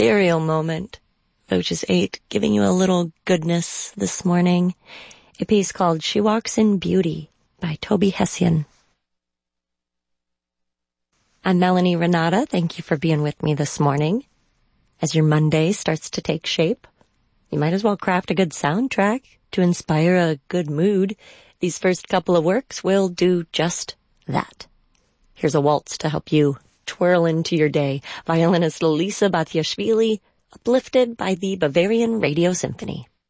ethereal moment. Voces 8 giving you a little goodness this morning. A piece called She Walks in Beauty by Toby Hessian. I'm Melanie Renata. Thank you for being with me this morning. As your Monday starts to take shape, you might as well craft a good soundtrack to inspire a good mood. These first couple of works will do just that. Here's a waltz to help you twirl into your day. Violinist Lisa Batiashvili, uplifted by the Bavarian Radio Symphony.